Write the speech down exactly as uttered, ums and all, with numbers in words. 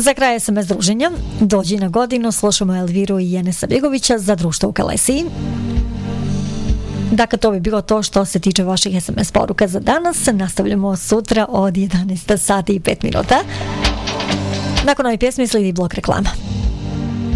Za kraj es em es druženja, dođi na godinu, slušamo Elviru i Jenesa Bjegovića za društvo u Kalesiji. Dakle, to bi bilo to što se tiče vaših es em es poruka za danas. Nastavljamo sutra od jedanaest sati i pet minuta. Nakon ove pjesme slijedi blok reklama.